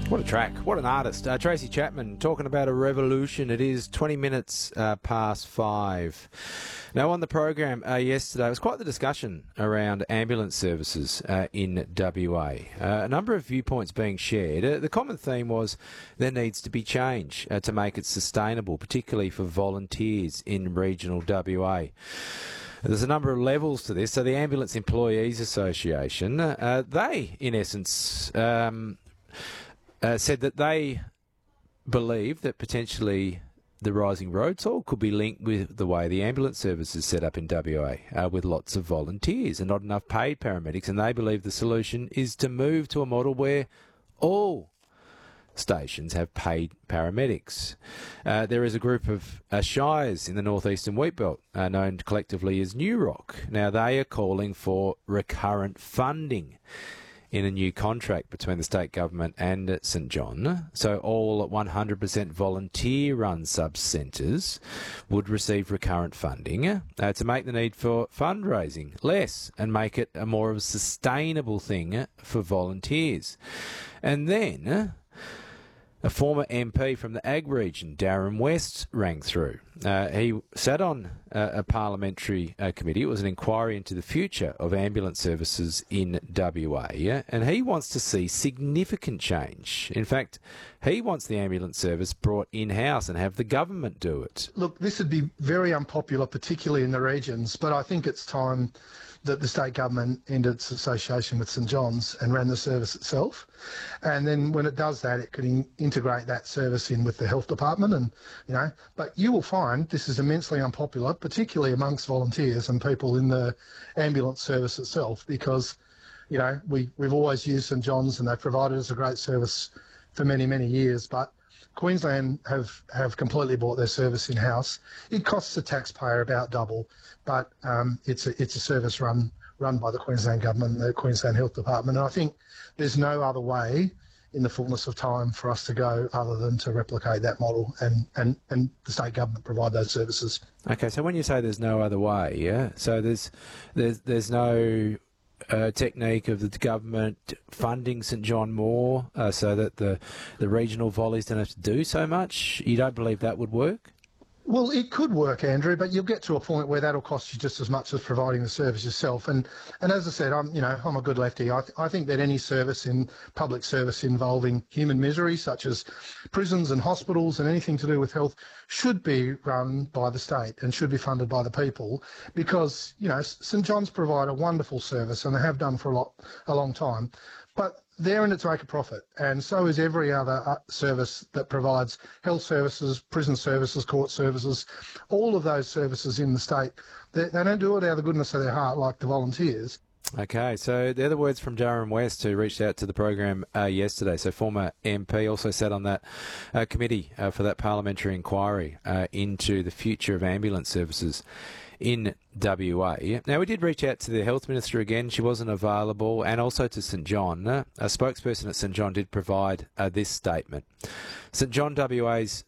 What a track. What an artist. Tracy Chapman talking about a revolution. It is 20 minutes past 5. Now, on the program yesterday, it was quite the discussion around ambulance services in WA. A number of viewpoints being shared. The common theme was there needs to be change to make it sustainable, particularly for volunteers in regional WA. There's a number of levels to this. So the Ambulance Employees Association, they, in essence, said that they believe that potentially the rising road toll could be linked with the way the ambulance service is set up in WA, with lots of volunteers and not enough paid paramedics, and they believe the solution is to move to a model where all stations have paid paramedics. There is a group of shires in the northeastern wheatbelt known collectively as New Rock. Now, they are calling for recurrent funding in a new contract between the state government and St John. So all 100% volunteer-run sub-centres would receive recurrent funding to make the need for fundraising less and make it a more of a sustainable thing for volunteers. And then a former MP from the Ag region, Darren West, rang through. He sat on a parliamentary committee. It was an inquiry into the future of ambulance services in WA, and he wants to see significant change. In fact, he wants the ambulance service brought in-house and have the government do it. Look, this would be very unpopular, particularly in the regions, but I think it's time that the state government ended its association with St John's and ran the service itself. And then when it does that, it could integrate that service in with the health department. And, but you will find this is immensely unpopular, particularly amongst volunteers and people in the ambulance service itself, because, we've always used St John's and they've provided us a great service for many, many years. But Queensland have completely bought their service in-house. It costs the taxpayer about double, but it's a service run by the Queensland Government and the Queensland Health Department. And I think there's no other way in the fullness of time for us to go other than to replicate that model and the state government provide those services. Okay, so when you say there's no other way, so there's no technique of the government funding St John more so that the regional volleys don't have to do so much? You don't believe that would work? Well, it could work, Andrew, but you'll get to a point where that'll cost you just as much as providing the service yourself. And as I said, I'm a good lefty. I think that any public service involving human misery, such as prisons and hospitals and anything to do with health, should be run by the state and should be funded by the people, because St John's provide a wonderful service and they have done for a long time. But they're in it to make a profit, and so is every other service that provides health services, prison services, court services, all of those services in the state. They don't do it out of the goodness of their heart like the volunteers. Okay, so they're the words from Darren West, who reached out to the program yesterday. So former MP, also sat on that committee for that parliamentary inquiry into the future of ambulance services in WA. Now, we did reach out to the Health Minister again. She wasn't available, and also to St John. A spokesperson at St John did provide this statement. St John WA's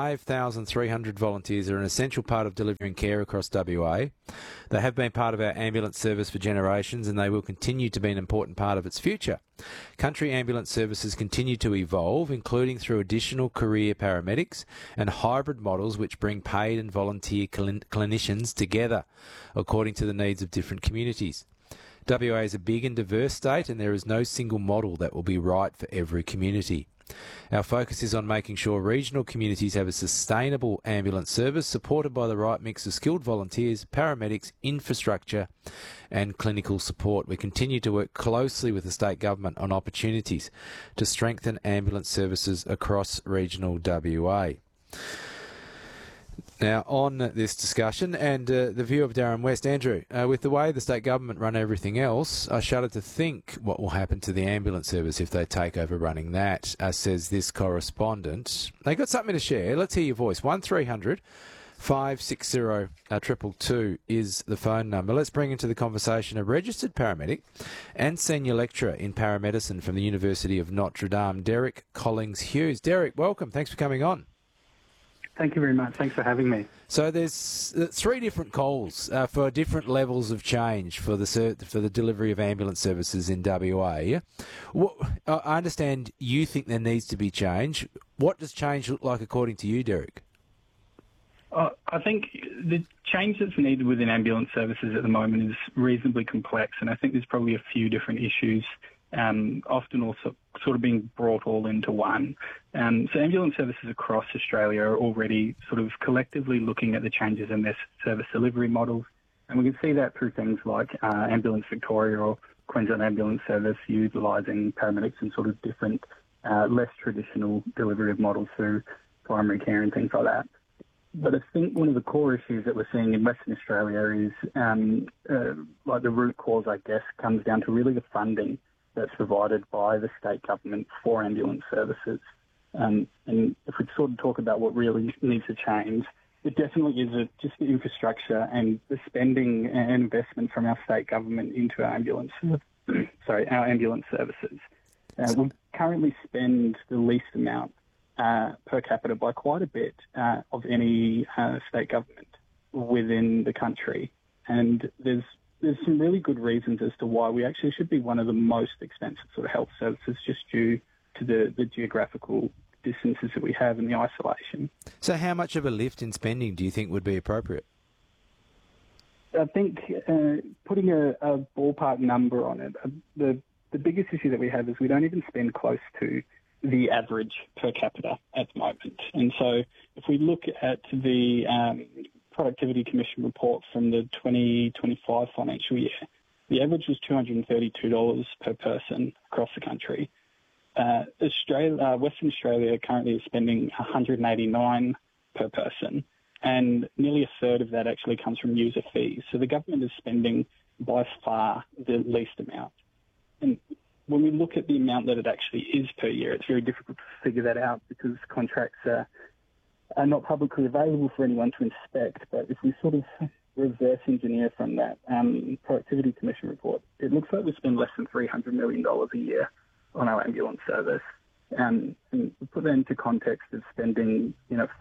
5,300 volunteers are an essential part of delivering care across WA. They have been part of our ambulance service for generations, and they will continue to be an important part of its future. Country ambulance services continue to evolve, including through additional career paramedics and hybrid models which bring paid and volunteer clinicians together according to the needs of different communities. WA is a big and diverse state, and there is no single model that will be right for every community. Our focus is on making sure regional communities have a sustainable ambulance service supported by the right mix of skilled volunteers, paramedics, infrastructure and clinical support. We continue to work closely with the state government on opportunities to strengthen ambulance services across regional WA. Now, on this discussion and the view of Darren West, Andrew, with the way the state government run everything else, I shudder to think what will happen to the ambulance service if they take over running that, says this correspondent. They got something to share. Let's hear your voice. 1300 560 222 is the phone number. Let's bring into the conversation a registered paramedic and senior lecturer in paramedicine from the University of Notre Dame, Derek Collings-Hughes. Derek, welcome. Thanks for coming on. Thank you very much. Thanks for having me. So there's three different calls for different levels of change for the delivery of ambulance services in WA. I understand you think there needs to be change. What does change look like according to you, Derek? I think the change that's needed within ambulance services at the moment is reasonably complex, and I think there's probably a few different issues, often also sort of being brought all into one. So ambulance services across Australia are already sort of collectively looking at the changes in their service delivery models, and we can see that through things like Ambulance Victoria or Queensland Ambulance Service utilising paramedics in sort of different, less traditional delivery of models through primary care and things like that. But I think one of the core issues that we're seeing in Western Australia is, like the root cause, I guess, comes down to really the funding that's provided by the state government for ambulance services. And if we sort of talk about what really needs to change, it definitely is just the infrastructure and the spending and investment from our state government into our ambulance services. We currently spend the least amount per capita by quite a bit of any state government within the country. And there's some really good reasons as to why we actually should be one of the most expensive sort of health services just due to the geographical distances that we have and the isolation. So how much of a lift in spending do you think would be appropriate? I think putting a ballpark number on it, the biggest issue that we have is we don't even spend close to the average per capita at the moment. And so if we look at the Productivity Commission report from the 2025 financial year, the average was $232 per person across the country. Western Australia currently is spending $189 per person, and nearly a third of that actually comes from user fees. So the government is spending by far the least amount. And when we look at the amount that it actually is per year, it's very difficult to figure that out because contracts are not publicly available for anyone to inspect. But if we sort of reverse engineer from that Productivity Commission report, it looks like we spend less than $300 million a year on our ambulance service. And we put that into context of spending,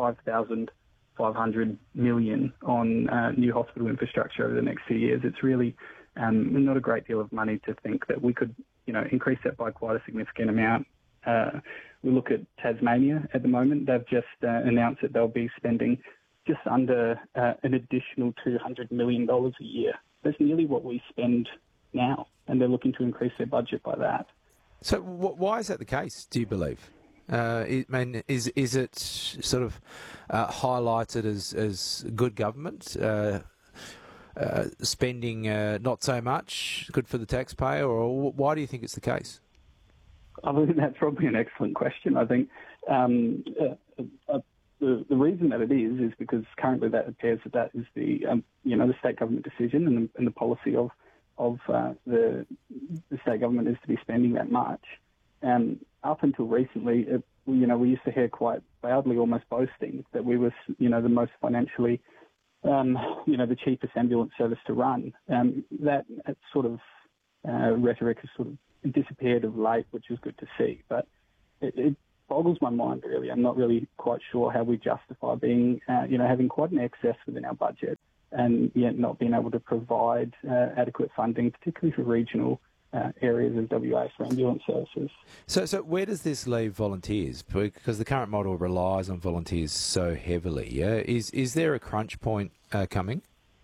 $5,500 million on new hospital infrastructure over the next few years. It's really not a great deal of money to think that we could, increase that by quite a significant amount. We look at Tasmania at the moment. They've just announced that they'll be spending just under an additional $200 million a year. That's nearly what we spend now, and they're looking to increase their budget by that. So why is that the case, do you believe? Is it sort of highlighted as good government? Spending not so much, good for the taxpayer, or why do you think it's the case? I think that's probably an excellent question. I think the reason that it is because currently that appears that is the the state government decision and the policy of the state government is to be spending that much. Up until recently, we used to hear quite loudly, almost boasting, that we were the most financially the cheapest ambulance service to run. That sort of rhetoric has sort of disappeared of late, which is good to see. But it boggles my mind, really. I'm not really quite sure how we justify being, having quite an excess within our budget and yet not being able to provide adequate funding, particularly for regional areas of WA for ambulance services. So where does this leave volunteers? Because the current model relies on volunteers so heavily. Yeah? Is there a crunch point coming?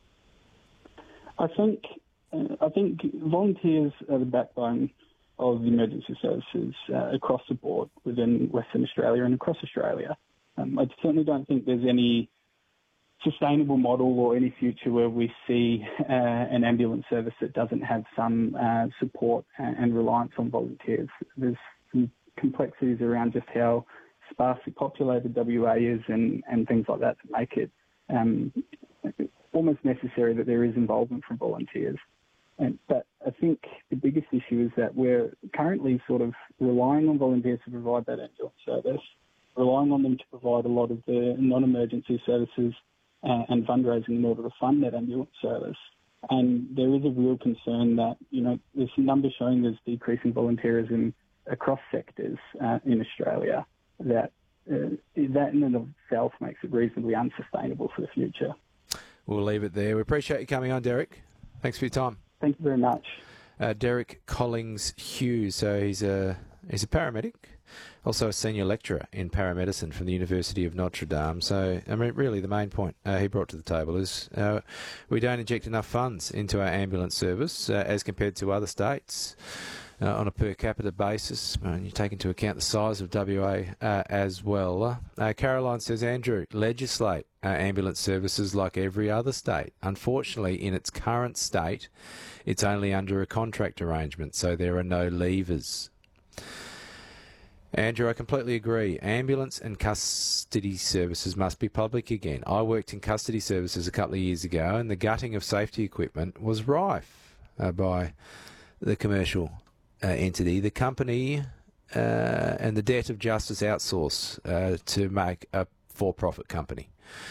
I think volunteers are the backbone of the emergency services across the board within Western Australia and across Australia. I certainly don't think there's any sustainable model or any future where we see an ambulance service that doesn't have some support and reliance on volunteers. There's some complexities around just how sparsely populated WA is and things like that to make it almost necessary that there is involvement from volunteers. But I think the biggest issue is that we're currently sort of relying on volunteers to provide that ambulance service, relying on them to provide a lot of the non-emergency services and fundraising in order to fund that ambulance service. And there is a real concern that, there's some numbers showing there's decreasing volunteerism across sectors in Australia, that that in and of itself makes it reasonably unsustainable for the future. We'll leave it there. We appreciate you coming on, Derek. Thanks for your time. Thank you very much. Derek Collings Hughes. So he's a paramedic, also a senior lecturer in paramedicine from the University of Notre Dame. So, I mean, really the main point he brought to the table is we don't inject enough funds into our ambulance service as compared to other states on a per capita basis. You take into account the size of WA as well. Caroline says, Andrew, legislate ambulance services like every other state. Unfortunately, in its current state, it's only under a contract arrangement, so there are no levers. Andrew, I completely agree. Ambulance and custody services must be public again. I worked in custody services a couple of years ago, and the gutting of safety equipment was rife by the commercial entity. The company and the debt of justice outsource to make a for-profit company.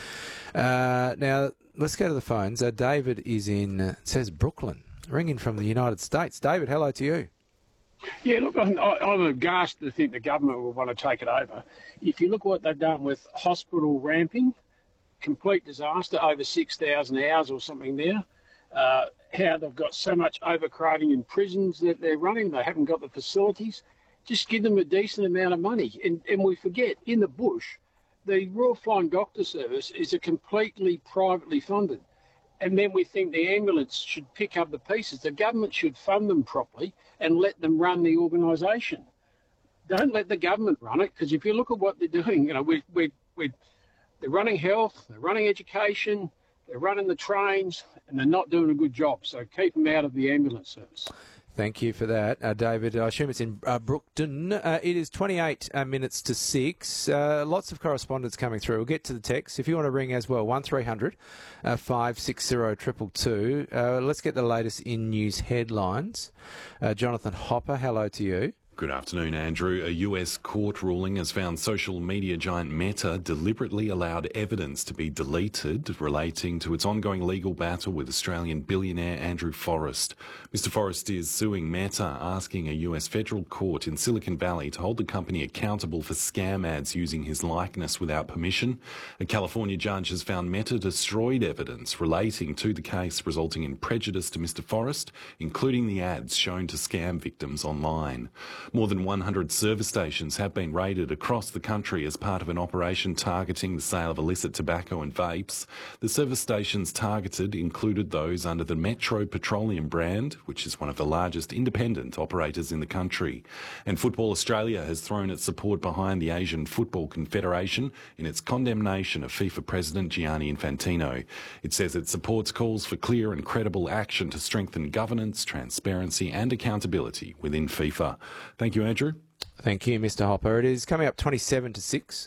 Now, let's go to the phones. David is in, it says Brooklyn, ringing from the United States. David, hello to you. Yeah, look, I'm aghast to think the government will want to take it over. If you look what they've done with hospital ramping, complete disaster, over 6,000 hours or something there. How they've got so much overcrowding in prisons that they're running, they haven't got the facilities. Just give them a decent amount of money. And we forget, in the bush, the Royal Flying Doctor Service is a completely privately funded. And then we think the ambulance should pick up the pieces. The government should fund them properly and let them run the organisation. Don't let the government run it, because if you look at what they're doing, you know, they're running health, they're running education, they're running the trains, and they're not doing a good job. So keep them out of the ambulance service. Thank you for that, David. I assume it's in Brookton. It is 28 minutes to 6. Lots of correspondence coming through. We'll get to the text. If you want to ring as well, 1300 560 222. Let's get the latest in news headlines. Jonathan Hopper, hello to you. Good afternoon, Andrew. A US court ruling has found social media giant Meta deliberately allowed evidence to be deleted relating to its ongoing legal battle with Australian billionaire Andrew Forrest. Mr. Forrest is suing Meta, asking a US federal court in Silicon Valley to hold the company accountable for scam ads using his likeness without permission. A California judge has found Meta destroyed evidence relating to the case, resulting in prejudice to Mr. Forrest, including the ads shown to scam victims online. More than 100 service stations have been raided across the country as part of an operation targeting the sale of illicit tobacco and vapes. The service stations targeted included those under the Metro Petroleum brand, which is one of the largest independent operators in the country. And Football Australia has thrown its support behind the Asian Football Confederation in its condemnation of FIFA President Gianni Infantino. It says it supports calls for clear and credible action to strengthen governance, transparency and accountability within FIFA. Thank you, Andrew. Thank you, Mr. Hopper. It is coming up 27 to 6.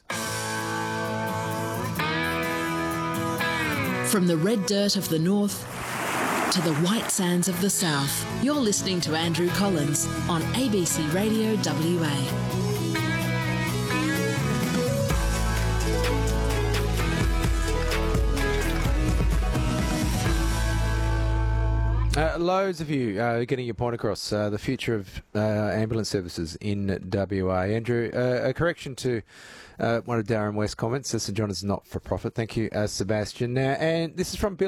From the red dirt of the north to the white sands of the south, you're listening to Andrew Collins on ABC Radio WA. Loads of you getting your point across. The future of ambulance services in WA. Andrew, a correction to one of Darren West's comments. St John is not for profit. Thank you, Sebastian. And this is from Bill.